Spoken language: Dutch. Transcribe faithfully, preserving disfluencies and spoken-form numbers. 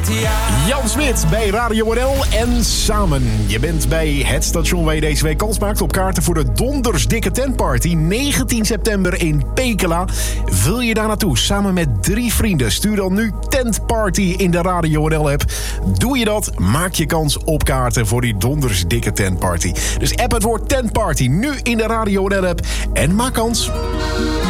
Jan Smit bij Radio N L en Samen. Je bent bij het station waar je deze week kans maakt op kaarten voor de Dondersdikke Tentparty. negentien september in Pekela. Wil je daar naartoe samen met drie vrienden? Stuur dan nu Tentparty in de Radio N L app. Doe je dat, maak je kans op kaarten voor die Dondersdikke Tentparty. Dus app het woord Tentparty nu in de Radio N L app en maak kans.